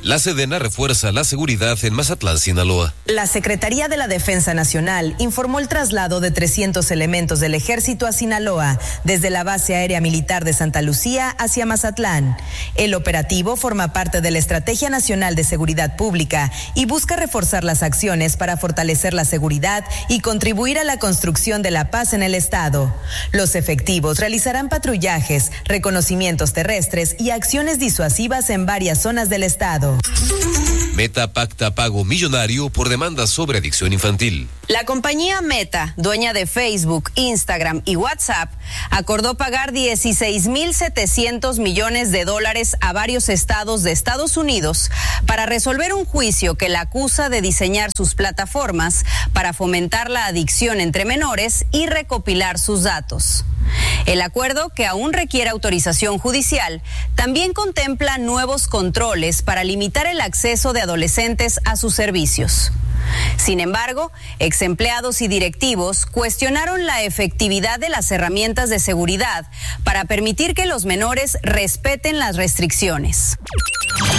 La Sedena refuerza la seguridad en Mazatlán, Sinaloa. La Secretaría de la Defensa Nacional informó el traslado de 300 elementos del Ejército a Sinaloa, desde la base aérea militar de Santa Lucía hacia Mazatlán. El operativo forma parte de la Estrategia Nacional de Seguridad Pública y busca reforzar las acciones para fortalecer la seguridad y contribuir a la construcción de la paz en el estado. Los efectivos realizarán patrullajes, reconocimientos terrestres y acciones disuasivas en varias zonas del estado. Meta pacta pago millonario por demandas sobre adicción infantil. La compañía Meta, dueña de Facebook, Instagram y WhatsApp, acordó pagar $16.700 millones a varios estados de Estados Unidos para resolver un juicio que la acusa de diseñar sus plataformas para fomentar la adicción entre menores y recopilar sus datos. El acuerdo, que aún requiere autorización judicial, también contempla nuevos controles para limitar el acceso de adolescentes a sus servicios. Sin embargo, exempleados y directivos cuestionaron la efectividad de las herramientas de seguridad para permitir que los menores respeten las restricciones.